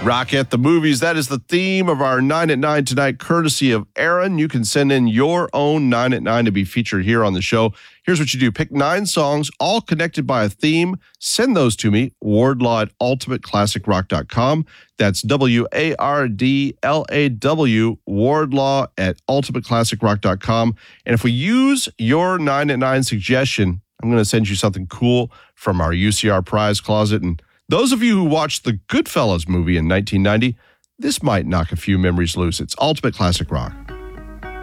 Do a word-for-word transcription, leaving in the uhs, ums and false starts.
Rock at the Movies. That is the theme of our nine at nine tonight, courtesy of Aaron. You can send in your own nine at nine to be featured here on the show. Here's what you do. Pick nine songs, all connected by a theme. Send those to me, Wardlaw at ultimate classic rock dot com. That's W A R D L A W, Wardlaw at ultimate classic rock dot com. And if we use your nine at nine suggestion, I'm going to send you something cool from our U C R prize closet. And those of you who watched the Goodfellas movie in nineteen ninety, this might knock a few memories loose. It's Ultimate Classic Rock.